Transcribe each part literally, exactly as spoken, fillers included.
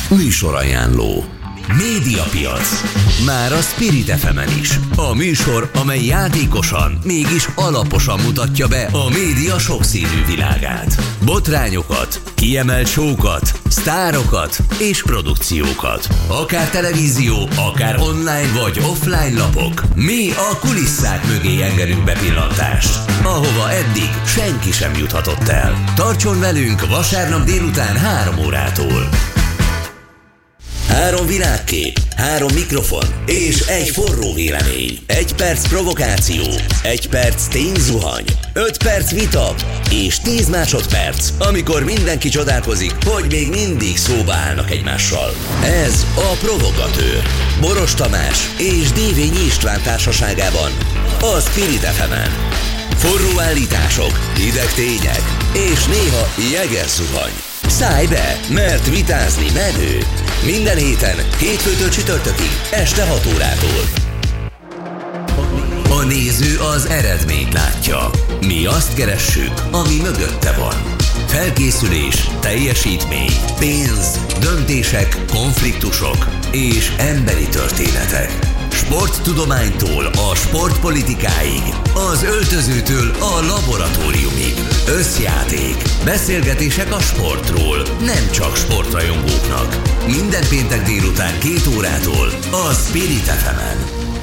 Műsorajánló. Médiapiac. Már a Spirit ef emen is. A műsor, amely játékosan, mégis alaposan mutatja be a média sokszínű világát. Botrányokat, kiemelt show-kat, sztárokat és produkciókat. Akár televízió, akár online vagy offline lapok. Mi a kulisszák mögé engedünk bepillantást, ahova eddig senki sem juthatott el. Tartson velünk vasárnap délután három órától. Három világkép, három mikrofon és egy forró vélemény. Egy perc provokáció, egy perc tényzuhany, öt perc vita és tíz másodperc, amikor mindenki csodálkozik, hogy még mindig szóba állnak egymással. Ez a Provogatőr. Boros Tamás és Dévényi István társaságában a Spirit ef emen. Forró állítások, hideg tények és néha jeges zuhany. Szállj be, mert vitázni menő. Minden héten, hétfőtől csütörtökig, este hat órától. A néző az eredményt látja. Mi azt keressük, ami mögötte van. Felkészülés, teljesítmény, pénz, döntések, konfliktusok és emberi történetek. Sporttudománytól a sportpolitikáig, az öltözőtől a laboratóriumig. Összjáték, beszélgetések a sportról, nem csak sportrajongóknak. Minden péntek délután két órától a Spirit ef emen.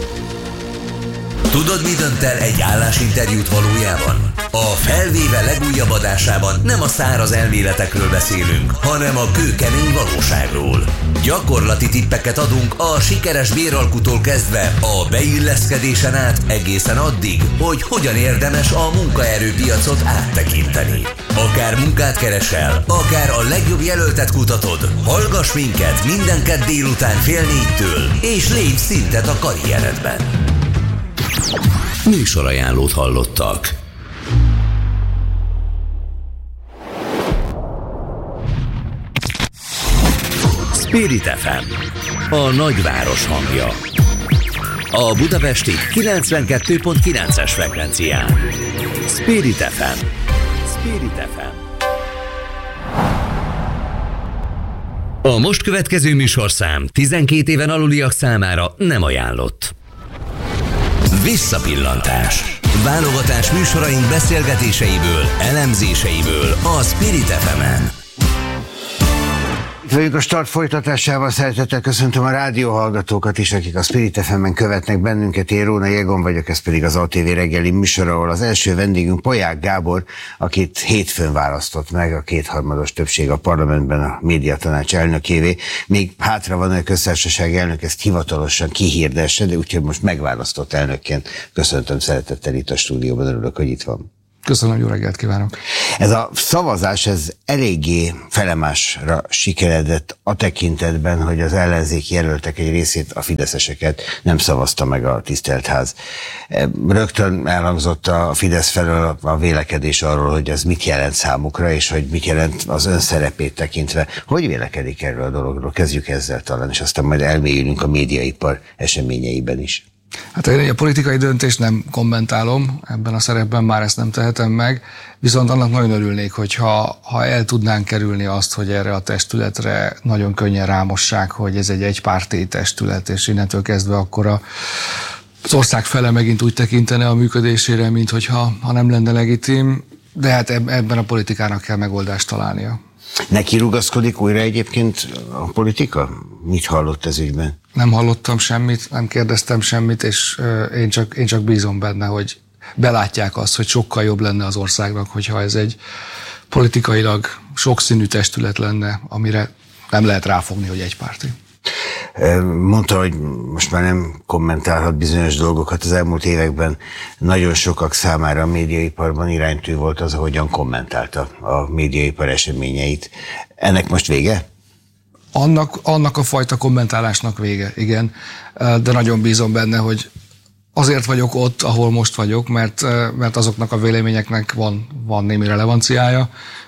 Tudod, mi dönt el egy állásinterjút valójában? A Felvéve legújabb adásában nem a száraz elméletekről beszélünk, hanem a kőkemény valóságról. Gyakorlati tippeket adunk a sikeres béralkutól kezdve a beilleszkedésen át egészen addig, hogy hogyan érdemes a munkaerőpiacot áttekinteni. Akár munkát keresel, akár a legjobb jelöltet kutatod, hallgass minket minden kedd délután fél négytől, és lépj szintet a karrieredben. Műsorajánlót hallottak. Spirit ef em, a nagyváros hangja. A budapesti kilencvenkettő pont kilences frekvencián. Spirit ef em. Spirit ef em. A most következő műsorszám tizenkét éven aluliak számára nem ajánlott. Visszapillantás. Válogatás műsoraink beszélgetéseiből, elemzéseiből a Spirit ef emen. Itt vagyunk a Start folytatásával, szeretettel köszöntöm a rádióhallgatókat is, akik a Spirit ef emen követnek bennünket. Én Róna Jégon vagyok, ez pedig az á té vé reggeli műsor, ahol az első vendégünk Polyák Gábor, akit hétfőn választott meg a kétharmados többség a parlamentben a médiatanács elnökévé. Még hátra van a köztársaság elnök, ezt hivatalosan kihirdesse, de úgyhogy most megválasztott elnökként köszöntöm szeretettel itt a stúdióban, örülök, hogy itt van. Köszönöm, jó reggelt kívánok! Ez a szavazás, ez eléggé felemásra sikeredett a tekintetben, hogy az ellenzéki jelöltek egy részét, a fideszeseket nem szavazta meg a tisztelt ház. Rögtön elhangzott a Fidesz felől a vélekedés arról, hogy ez mit jelent számukra, és hogy mit jelent az ön szerepét tekintve. Hogy vélekedik erről a dologról? Kezdjük ezzel talán, és aztán majd elmélyülünk a médiaipar eseményeiben is. Hát én a politikai döntést nem kommentálom, ebben a szerepben már ezt nem tehetem meg, viszont annak nagyon örülnék, hogyha ha el tudnánk kerülni azt, hogy erre a testületre nagyon könnyen rámossák, hogy ez egy egypárti testület, és innentől kezdve akkor a, az ország fele megint úgy tekintene a működésére, mint hogyha ha nem lenne legitim, de hát ebben a politikának kell megoldást találnia. Neki rugaszkodik újra egyébként a politika? Mit hallott ez ügyben? Nem hallottam semmit, nem kérdeztem semmit, és én csak, én csak bízom benne, hogy belátják azt, hogy sokkal jobb lenne az országnak, hogyha ez egy politikailag sokszínű testület lenne, amire nem lehet ráfogni, hogy egypárti. Mondta, hogy most már nem kommentálhat bizonyos dolgokat. Az elmúlt években nagyon sokak számára a médiaiparban iránytű volt az, ahogyan kommentálta a médiaipar eseményeit. Ennek most vége? Annak, annak a fajta kommentálásnak vége, igen. De nagyon bízom benne, hogy azért vagyok ott, ahol most vagyok, mert, mert azoknak a véleményeknek van, van némi relevanciája,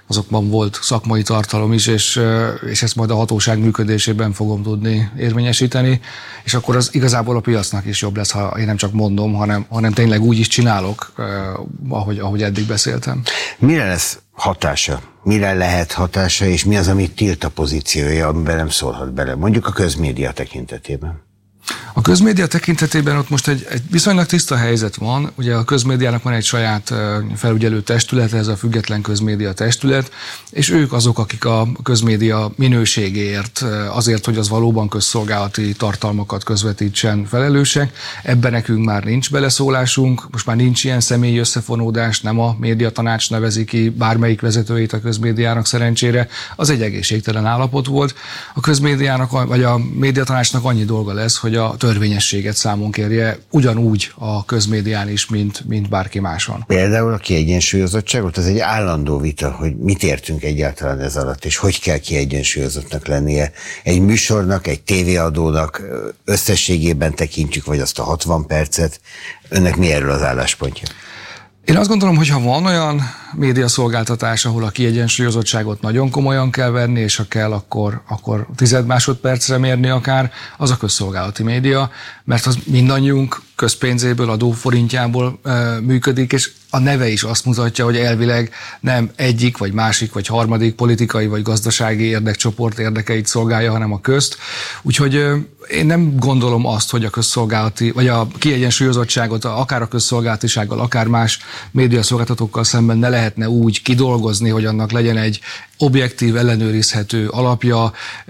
azokban volt szakmai tartalom is, és, és ezt majd a hatóság működésében fogom tudni érvényesíteni, és akkor az igazából a piacnak is jobb lesz, ha én nem csak mondom, hanem, hanem tényleg úgy is csinálok, ahogy, ahogy eddig beszéltem. Mire lesz hatása? Mire lehet hatása, és mi az, amit tilt a pozíciója, amiben nem szólhat bele? Mondjuk a közmédia tekintetében. A közmédia tekintetében ott most egy, egy viszonylag tiszta helyzet van. Ugye a közmédiának van egy saját felügyelő testülete, ez a független közmédia testület, és ők azok, akik a közmédia minőségéért, azért, hogy az valóban közszolgálati tartalmakat közvetítsen, felelősek. Ebben nekünk már nincs beleszólásunk, most már nincs ilyen személyi összefonódás, nem a médiatanács nevezi ki bármelyik vezetőjét a közmédiának szerencsére. Az egy egészségtelen állapot volt. A közmédiának, vagy a médiatanácsnak annyi dolga lesz, hogy a törvényességet számon kérje ugyanúgy a közmédián is, mint, mint bárki máson. Például a kiegyensúlyozottságot, az egy állandó vita, hogy mit értünk egyáltalán ez alatt, és hogy kell kiegyensúlyozottnak lennie egy műsornak, egy tévéadónak, összességében tekintjük, vagy azt a hatvan percet. Önnek mi erről az álláspontja? Én azt gondolom, hogy ha van olyan médiaszolgáltatás, ahol a kiegyensúlyozottságot nagyon komolyan kell venni, és ha kell, akkor, akkor tized másodpercre mérni akár, az a közszolgálati média, mert az mindannyiunk közpénzéből, adóforintjából e, működik, és a neve is azt mutatja, hogy elvileg nem egyik, vagy másik, vagy harmadik politikai, vagy gazdasági érdekcsoport érdekeit szolgálja, hanem a közt. Úgyhogy e, én nem gondolom azt, hogy a közszolgálati, vagy a kiegyensúlyozottságot akár a közszolgálatisággal, akár más médiaszolgáltatókkal szemben ne lehetne úgy kidolgozni, hogy annak legyen egy objektív, ellenőrizhető alapja,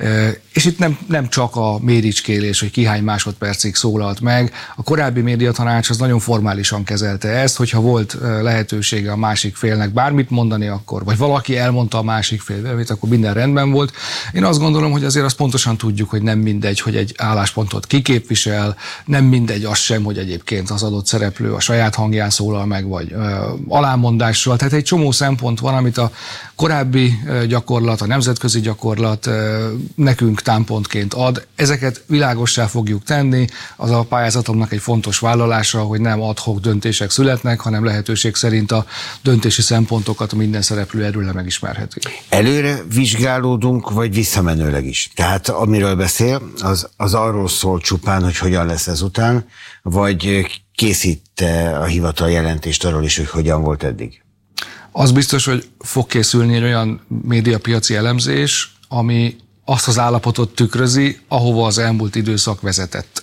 és itt nem, nem csak a méricskélés, hogy ki hány másodpercig szólalt meg. A korábbi médiatanács az nagyon formálisan kezelte ezt, hogyha volt lehetősége a másik félnek bármit mondani, akkor, vagy valaki elmondta a másik félvet, akkor minden rendben volt. Én azt gondolom, hogy azért azt pontosan tudjuk, hogy nem mindegy, hogy egy álláspontot kiképvisel, nem mindegy az sem, hogy egyébként az adott szereplő a saját hangján szólal meg, vagy ö, alámondással. Tehát egy csomó szempont van, amit a korábbi gyakorlat, a nemzetközi gyakorlat nekünk támpontként ad. Ezeket világossá fogjuk tenni. Az a pályázatomnak egy fontos vállalása, hogy nem ad hoc döntések születnek, hanem lehetőség szerint a döntési szempontokat a minden szereplő erről megismerheti. Előre vizsgálódunk, vagy visszamenőleg is? Tehát amiről beszél, az, az arról szól csupán, hogy hogyan lesz ezután, vagy készít a hivatal jelentést arról is, hogy hogyan volt eddig? Az biztos, hogy fog készülni egy olyan médiapiaci elemzés, ami azt az állapotot tükrözi, ahova az elmúlt időszak vezetett.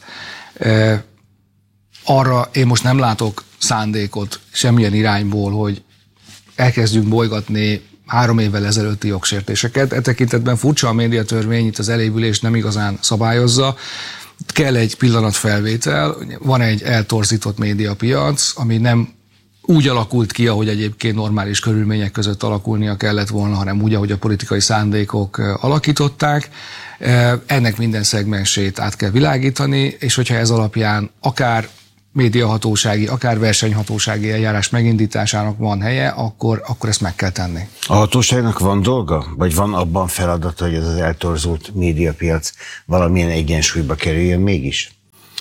E, arra én most nem látok szándékot semmilyen irányból, hogy elkezdjünk bolygatni három évvel ezelőtti jogsértéseket. E tekintetben furcsa a médiatörvény, itt az elévülés nem igazán szabályozza. Kell egy pillanatfelvétel, van egy eltorzított médiapiac, ami nem úgy alakult ki, ahogy egyébként normális körülmények között alakulnia kellett volna, hanem úgy, ahogy a politikai szándékok alakították. Ennek minden szegmensét át kell világítani, és hogyha ez alapján akár médiahatósági, akár versenyhatósági eljárás megindításának van helye, akkor, akkor ezt meg kell tenni. A hatóságnak van dolga? Vagy van abban feladata, hogy ez az eltorzult médiapiac valamilyen egyensúlyba kerüljön mégis?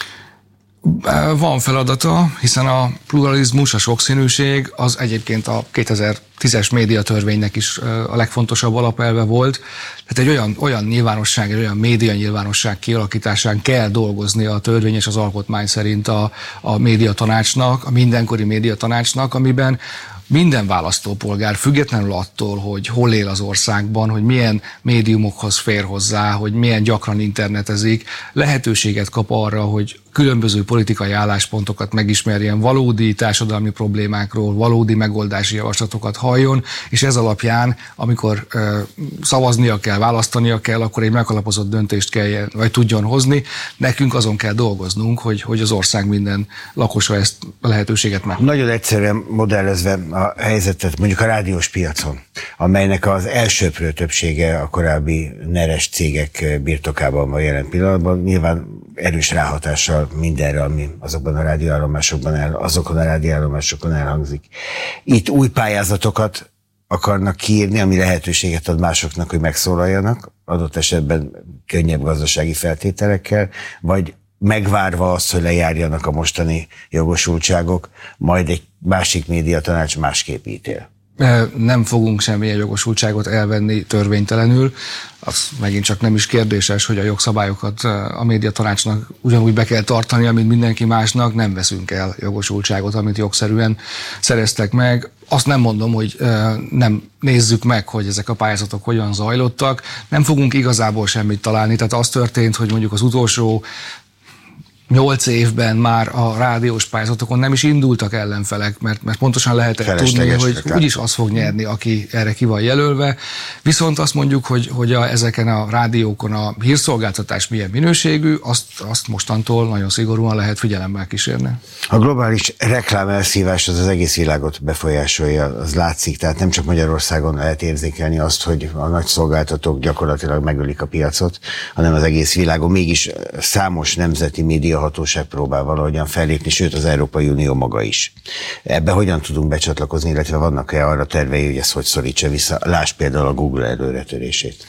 Van feladata, hiszen a pluralizmus, a sokszínűség az egyébként a kétezer-tízes médiatörvénynek is a legfontosabb alapelve volt. Tehát egy olyan, olyan nyilvánosság, egy olyan média nyilvánosság kialakításán kell dolgozni a törvény és az alkotmány szerint a, a médiatanácsnak, a mindenkori médiatanácsnak, amiben minden választópolgár, függetlenül attól, hogy hol él az országban, hogy milyen médiumokhoz fér hozzá, hogy milyen gyakran internetezik, lehetőséget kap arra, hogy különböző politikai álláspontokat megismerjen, valódi társadalmi problémákról, valódi megoldási javaslatokat halljon, és ez alapján, amikor ö, szavaznia kell, választania kell, akkor egy megalapozott döntést kell, vagy tudjon hozni. Nekünk azon kell dolgoznunk, hogy, hogy az ország minden lakosa ezt a lehetőséget meg. Nagyon egyszerűen modellezve a helyzetet mondjuk a rádiós piacon, amelynek az elsőprő többsége a korábbi neres cégek birtokában van jelen pillanatban, nyilván erős ráhatással mindenre, ami azokban a rádióállomásokban el, azokon a rádióállomásokon elhangzik. Itt új pályázatokat akarnak kiírni, ami lehetőséget ad másoknak, hogy megszólaljanak, adott esetben könnyebb gazdasági feltételekkel, vagy megvárva azt, hogy lejárjanak a mostani jogosultságok, majd egy másik médiatanács másképp ítél. Nem fogunk semmilyen jogosultságot elvenni törvénytelenül. Az megint csak nem is kérdéses, hogy a jogszabályokat a médiatanácsnak ugyanúgy be kell tartania, mint mindenki másnak. Nem veszünk el jogosultságot, amit jogszerűen szereztek meg. Azt nem mondom, hogy nem nézzük meg, hogy ezek a pályázatok hogyan zajlottak. Nem fogunk igazából semmit találni. Tehát az történt, hogy mondjuk az utolsó nyolc évben már a rádiós pályázatokon nem is indultak ellenfelek, mert, mert pontosan lehetett tudni, hogy úgyis az fog nyerni, aki erre ki van jelölve. Viszont azt mondjuk, hogy, hogy a, ezeken a rádiókon a hírszolgáltatás milyen minőségű, azt, azt mostantól nagyon szigorúan lehet figyelemmel kísérni. A globális reklámelszívás az az egész világot befolyásolja, az látszik, tehát nem csak Magyarországon lehet érzékelni azt, hogy a nagy szolgáltatók gyakorlatilag megölik a piacot, hanem az egész világon. Mégis számos nemzeti média hatóság próbál valahogyan fellépni, sőt az Európai Unió maga is. Ebbe hogyan tudunk becsatlakozni, illetve vannak-e arra tervei, hogy ez hogy szorítsa vissza? Lásd például a Google előretörését.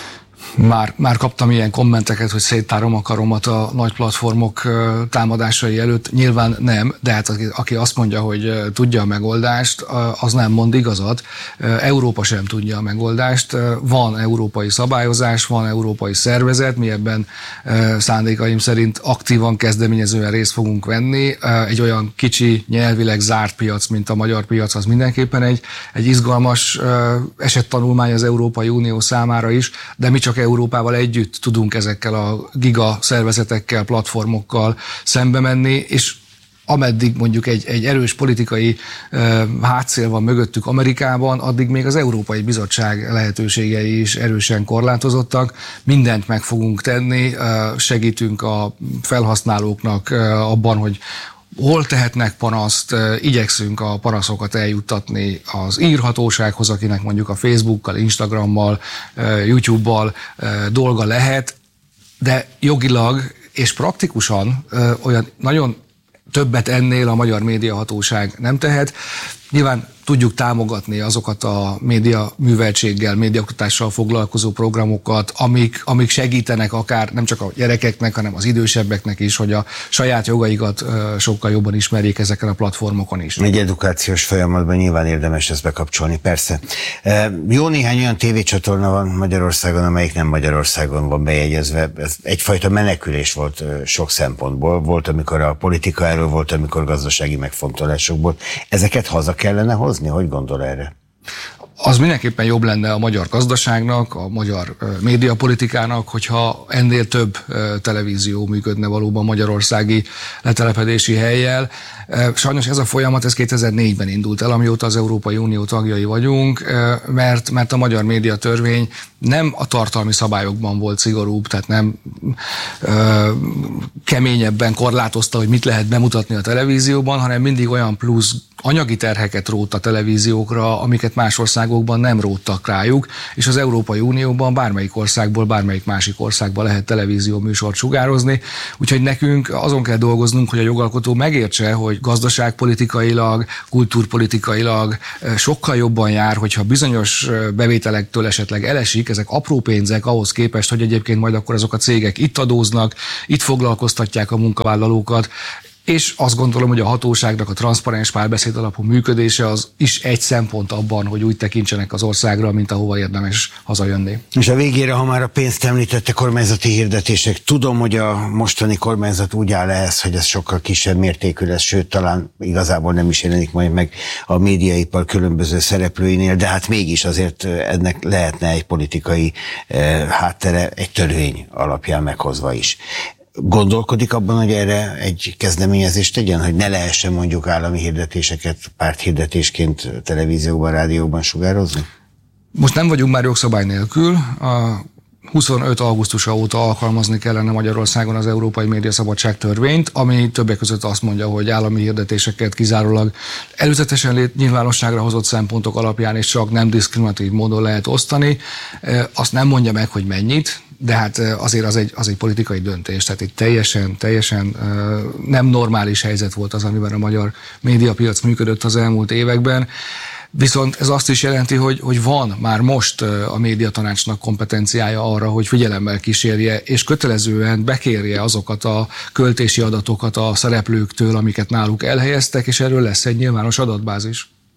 Már, már kaptam ilyen kommenteket, hogy széttárom a karomat a nagy platformok támadásai előtt. Nyilván nem, de hát aki, aki azt mondja, hogy tudja a megoldást, az nem mond igazat. Európa sem tudja a megoldást. Van európai szabályozás, van európai szervezet, mi ebben szándékaim szerint aktívan, kezdeményezően részt fogunk venni. Egy olyan kicsi, nyelvileg zárt piac, mint a magyar piac, az mindenképpen egy, egy izgalmas esettanulmány az Európai Unió számára is, de mi csak Európával együtt tudunk ezekkel a giga szervezetekkel, platformokkal szembe menni, és ameddig mondjuk egy, egy erős politikai uh, hátszél van mögöttük Amerikában, addig még az Európai Bizottság lehetőségei is erősen korlátozottak. Mindent meg fogunk tenni, uh, segítünk a felhasználóknak uh, abban, hogy hol tehetnek panaszt, igyekszünk a panaszokat eljuttatni az írhatósághoz, akinek mondjuk a Facebookkal, Instagrammal, YouTube-bal dolga lehet, de jogilag és praktikusan olyan nagyon többet ennél a Magyar Médiahatóság nem tehet. Nyilván tudjuk támogatni azokat a média műveltséggel, médiaoktatással foglalkozó programokat, amik, amik segítenek akár nem csak a gyerekeknek, hanem az idősebbeknek is, hogy a saját jogaikat sokkal jobban ismerjék ezeken a platformokon is. Egy edukációs folyamatban nyilván érdemes ezt bekapcsolni, persze. Jó néhány olyan tévécsatorna van Magyarországon, amelyik nem Magyarországon van bejegyezve. Ez egyfajta menekülés volt sok szempontból. Volt, amikor a politika erről volt, amikor gazdasági megfontolásokból. Ezeket haza kellene hozni? Hogy gondol erre? Az mindenképpen jobb lenne a magyar gazdaságnak, a magyar médiapolitikának, hogyha ennél több televízió működne valóban magyarországi letelepedési hellyel. Sajnos ez a folyamat ez kétezer-négyben indult el, amióta az Európai Unió tagjai vagyunk, mert, mert a magyar médiatörvény nem a tartalmi szabályokban volt szigorúbb, tehát nem ö, keményebben korlátozta, hogy mit lehet bemutatni a televízióban, hanem mindig olyan plusz anyagi terheket rótt a televíziókra, amiket más országokban nem róttak rájuk, és az Európai Unióban bármelyik országból, bármelyik másik országban lehet televízió műsort sugározni, úgyhogy nekünk azon kell dolgoznunk, hogy a jogalkotó megértse, hogy gazdaságpolitikailag, kultúrpolitikailag sokkal jobban jár, hogyha bizonyos bevételektől esetleg elesik, ezek apró pénzek ahhoz képest, hogy egyébként majd akkor azok a cégek itt adóznak, itt foglalkoztatják a munkavállalókat, és azt gondolom, hogy a hatóságnak a transzparens párbeszéd alapú működése az is egy szempont abban, hogy úgy tekintsenek az országra, mint ahova érdemes hazajönni. És a végére, ha már a pénzt említette, kormányzati hirdetések. Tudom, hogy a mostani kormányzat úgy áll ehhez, hogy ez sokkal kisebb mértékű lesz, sőt, talán igazából nem is jelenik majd meg a médiaipar különböző szereplőinél, de hát mégis azért ennek lehetne egy politikai eh, háttere, egy törvény alapján meghozva is. Gondolkodik abban, hogy erre egy kezdeményezést tegyen, hogy ne lehessen mondjuk állami hirdetéseket párthirdetésként televízióban, rádióban sugározni? Most nem vagyunk már jogszabály nélkül. A huszonöt augusztusa óta alkalmazni kellene Magyarországon az Európai Médiaszabadság törvényt, ami többek között azt mondja, hogy állami hirdetéseket kizárólag előzetesen lét, nyilvánosságra hozott szempontok alapján és csak nem diszkriminatív módon lehet osztani. Azt nem mondja meg, hogy mennyit, de hát azért az egy, az egy politikai döntés, tehát egy teljesen, teljesen nem normális helyzet volt az, amiben a magyar médiapiac működött az elmúlt években. Viszont ez azt is jelenti, hogy, hogy van már most a médiatanácsnak kompetenciája arra, hogy figyelemmel kísérje, és kötelezően bekérje azokat a költési adatokat a szereplőktől, amiket náluk elhelyeztek, és erről lesz egy nyilvános adatbázis.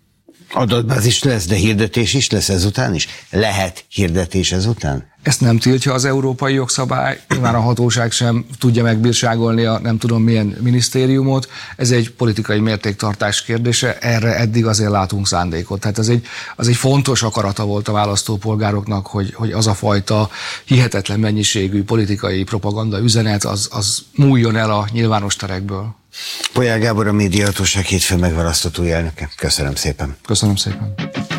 Adatbázis lesz, de hirdetés is lesz ezután is? Lehet hirdetés ezután? Ezt nem tiltja az európai jogszabály, nyilván a hatóság sem tudja megbírságolni a nem tudom milyen minisztériumot, ez egy politikai mértéktartás kérdése, erre eddig azért látunk szándékot. Tehát ez egy, az egy fontos akarata volt a választópolgároknak, hogy, hogy az a fajta hihetetlen mennyiségű politikai propaganda üzenet, az, az múljon el a nyilvános terekből. Polyák Gábor, a Médiahatóság hétfőn megválasztott új elnöke. Köszönöm szépen. Köszönöm szépen.